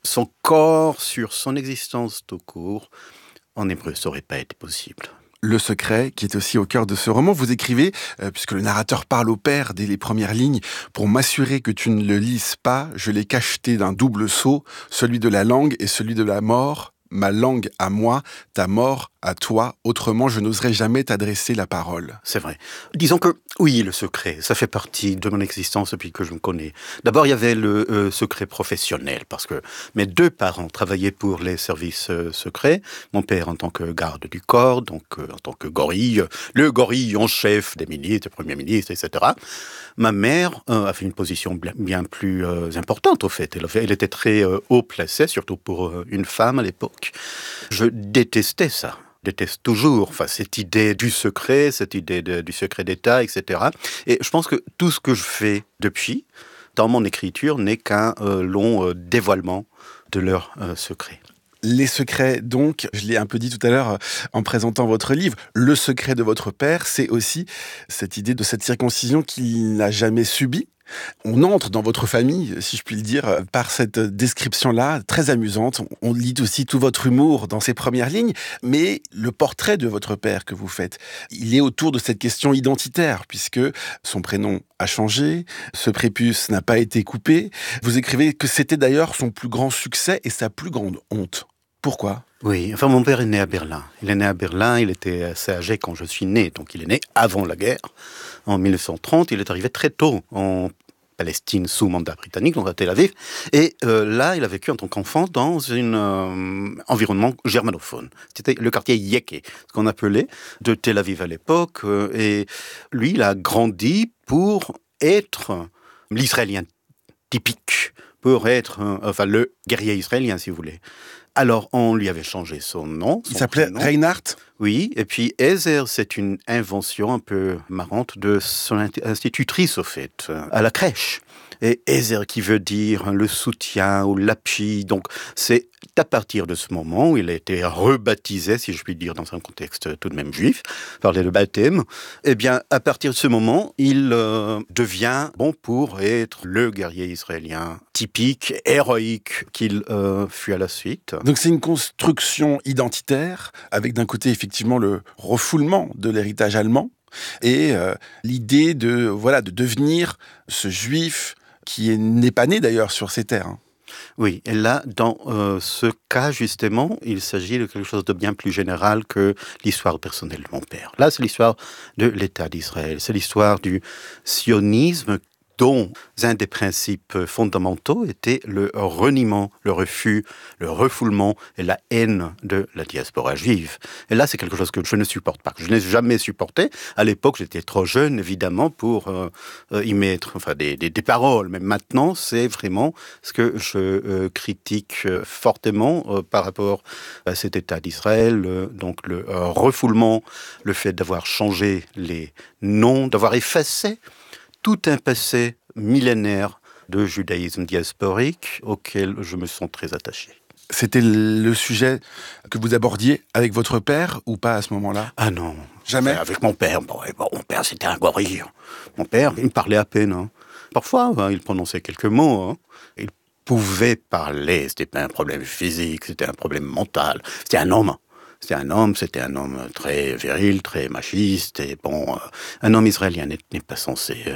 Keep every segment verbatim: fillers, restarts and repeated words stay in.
son corps, sur son existence tout court, en hébreu, ça n'aurait pas été possible. Le secret, qui est aussi au cœur de ce roman, vous écrivez, euh, puisque le narrateur parle au père dès les premières lignes, « Pour m'assurer que tu ne le lises pas, je l'ai cacheté d'un double sceau, celui de la langue et celui de la mort, ma langue à moi, ta mort à toi, autrement je n'oserais jamais t'adresser la parole. » C'est vrai. Disons que, oui, le secret, ça fait partie de mon existence depuis que je me connais. D'abord, il y avait le euh, secret professionnel, parce que mes deux parents travaillaient pour les services euh, secrets. Mon père en tant que garde du corps, donc euh, en tant que gorille, le gorille en chef des ministres, des premiers ministres, et cetera. Ma mère euh, a fait une position bien, bien plus euh, importante, au fait. Elle, avait, elle était très euh, haut placée, surtout pour euh, une femme à l'époque. Je détestais ça. déteste toujours, enfin, cette idée du secret, cette idée de, du secret d'État, et cetera. Et je pense que tout ce que je fais depuis, dans mon écriture, n'est qu'un euh, long euh, dévoilement de leur euh, secret. Les secrets, donc, je l'ai un peu dit tout à l'heure en présentant votre livre, le secret de votre père, c'est aussi cette idée de cette circoncision qu'il n'a jamais subie. On entre dans votre famille, si je puis le dire, par cette description-là, très amusante. On lit aussi tout votre humour dans ces premières lignes, mais le portrait de votre père que vous faites, il est autour de cette question identitaire, puisque son prénom a changé, ce prépuce n'a pas été coupé. Vous écrivez que c'était d'ailleurs son plus grand succès et sa plus grande honte. Pourquoi ? Oui, enfin mon père est né à Berlin. Il est né à Berlin, il était assez âgé quand je suis né, donc il est né avant la guerre. En mille neuf cent trente, il est arrivé très tôt en Palestine sous mandat britannique, donc à Tel Aviv. Et euh, là, il a vécu en tant qu'enfant dans un euh, environnement germanophone. C'était le quartier Yeke, ce qu'on appelait de Tel Aviv à l'époque. Euh, et lui, il a grandi pour être l'Israélien typique, pour être euh, enfin le guerrier israélien, si vous voulez. Alors, on lui avait changé son nom. Son Il s'appelait prénom. Reinhard ? Oui, et puis Ezer, c'est une invention un peu marrante de son institutrice, au fait, à la crèche. Et Ezer qui veut dire le soutien ou l'appui. Donc, c'est à partir de ce moment où il a été rebaptisé, si je puis dire, dans un contexte tout de même juif, par le baptême. Eh bien, à partir de ce moment, il euh, devient bon pour être le guerrier israélien typique, héroïque qu'il euh, fut à la suite. Donc c'est une construction identitaire, avec d'un côté effectivement le refoulement de l'héritage allemand, et euh, l'idée de, voilà, de devenir ce juif qui n'est pas né d'ailleurs sur ces terres. Hein. Oui, et là, dans euh, ce cas, justement, il s'agit de quelque chose de bien plus général que l'histoire personnelle de mon père. Là, c'est l'histoire de l'État d'Israël, c'est l'histoire du sionisme dont un des principes fondamentaux était le reniement, le refus, le refoulement et la haine de la diaspora juive. Et là, c'est quelque chose que je ne supporte pas, que je n'ai jamais supporté. À l'époque, j'étais trop jeune, évidemment, pour euh, y mettre enfin, des, des, des paroles. Mais maintenant, c'est vraiment ce que je euh, critique euh, fortement euh, par rapport à cet État d'Israël. Euh, donc le euh, refoulement, le fait d'avoir changé les noms, d'avoir effacé tout un passé millénaire de judaïsme diasporique auquel je me sens très attaché. C'était le sujet que vous abordiez avec votre père ou pas à ce moment-là ? Ah non. Jamais ? Enfin, avec mon père. Bon, bon, mon père, c'était un gorille. Mon père, il me parlait à peine. Hein. Parfois, hein, il prononçait quelques mots. Hein. Il pouvait parler. C'était pas un problème physique, c'était un problème mental. C'était un homme. C'était un homme, c'était un homme très viril, très machiste, et bon, euh, un homme israélien n'est, n'est pas censé euh,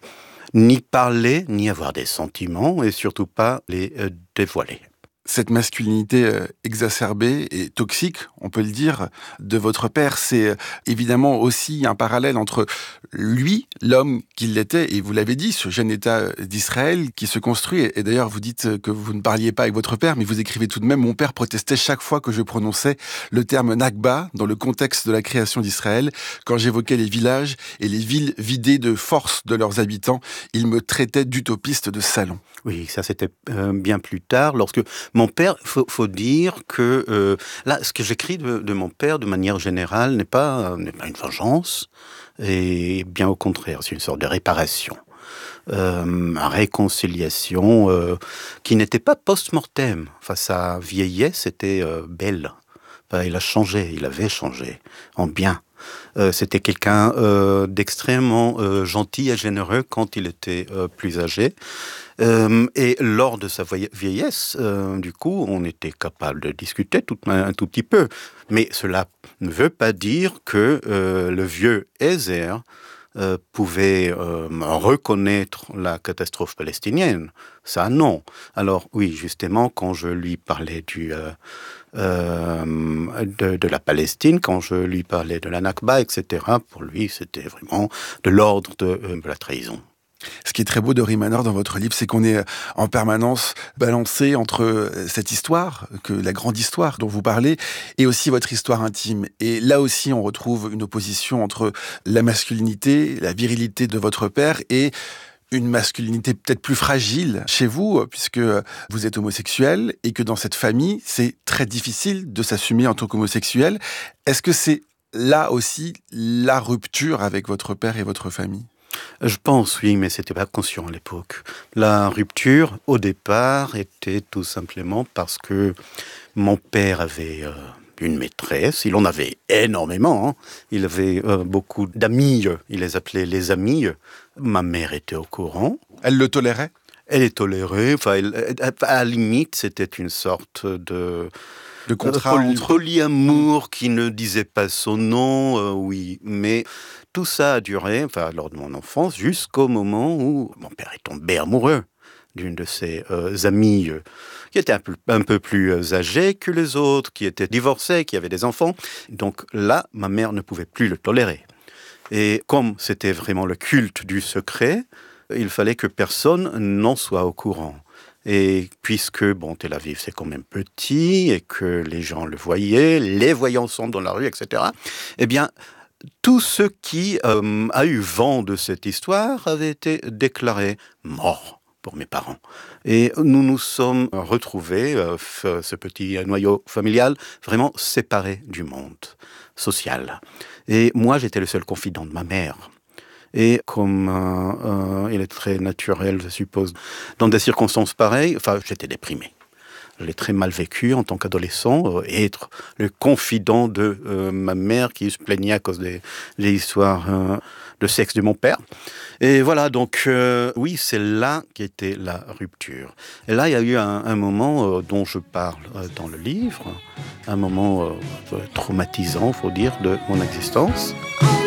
ni parler, ni avoir des sentiments, et surtout pas les euh, dévoiler. Cette masculinité euh, exacerbée et toxique, on peut le dire, de votre père, c'est euh, évidemment aussi un parallèle entre lui, l'homme qu'il était, et vous l'avez dit, ce jeune État d'Israël qui se construit. Et, et d'ailleurs, vous dites que vous ne parliez pas avec votre père, mais vous écrivez tout de même « Mon père protestait chaque fois que je prononçais le terme Nakba dans le contexte de la création d'Israël. Quand j'évoquais les villages et les villes vidées de force de leurs habitants, il me traitait d'utopiste de salon. » Oui, ça c'était euh, bien plus tard, lorsque mon père, il faut, faut dire que, euh, là, ce que j'écris de, de mon père, de manière générale, n'est pas, euh, n'est pas une vengeance, et bien au contraire, c'est une sorte de réparation. Euh, une réconciliation euh, qui n'était pas post-mortem. Enfin, sa vieillesse était euh, belle. ben, il a changé, il avait changé, en bien. Euh, c'était quelqu'un euh, d'extrêmement euh, gentil et généreux quand il était euh, plus âgé. Euh, et lors de sa vieillesse, euh, du coup, on était capable de discuter tout, un tout petit peu. Mais cela ne veut pas dire que euh, le vieux Ezer euh, pouvait euh, reconnaître la catastrophe palestinienne. Ça, non. Alors, oui, justement, quand je lui parlais du... Euh, Euh, de, de la Palestine, quand je lui parlais de la Nakba, et cetera, pour lui, c'était vraiment de l'ordre de, euh, de la trahison. Ce qui est très beau de Rim Manor dans votre livre, c'est qu'on est en permanence balancé entre cette histoire, que la grande histoire dont vous parlez, et aussi votre histoire intime. Et là aussi, on retrouve une opposition entre la masculinité, la virilité de votre père et une masculinité peut-être plus fragile chez vous, puisque vous êtes homosexuel, et que dans cette famille, c'est très difficile de s'assumer en tant qu'homosexuel. Est-ce que c'est là aussi la rupture avec votre père et votre famille ? Je pense, oui, mais c'était pas conscient à l'époque. La rupture, au départ, était tout simplement parce que mon père avait euh, une maîtresse. Il en avait énormément. Hein. Il avait euh, beaucoup d'amis. Il les appelait les amis. Ma mère était au courant. Elle le tolérait ? Elle est tolérée. Enfin, elle, à la limite, c'était une sorte de... de contrat euh, entre... polyamour qui ne disait pas son nom, euh, oui. Mais tout ça a duré, enfin, lors de mon enfance, jusqu'au moment où mon père est tombé amoureux d'une de ses euh, amies euh, qui était un peu, un peu plus euh, âgée que les autres, qui était divorcée, qui avait des enfants. Donc là, ma mère ne pouvait plus le tolérer. Et comme c'était vraiment le culte du secret, il fallait que personne n'en soit au courant. Et puisque, bon, Tel Aviv, c'est quand même petit, et que les gens le voyaient, les voyaient ensemble dans la rue, et cetera, eh bien, tout ce qui euh, a eu vent de cette histoire avait été déclaré mort pour mes parents. Et nous nous sommes retrouvés, euh, ce petit noyau familial, vraiment séparés du monde social. Et moi, j'étais le seul confident de ma mère. Et comme euh, euh, il est très naturel, je suppose, dans des circonstances pareilles, enfin, j'étais déprimé. Je l'ai très mal vécu en tant qu'adolescent, euh, être le confident de euh, ma mère qui se plaignait à cause des, des histoires euh, de sexe de mon père. Et voilà, donc euh, oui, c'est là qu'était la rupture. Et là, il y a eu un, un moment euh, dont je parle euh, dans le livre, un moment euh, traumatisant, faut dire, de mon existence.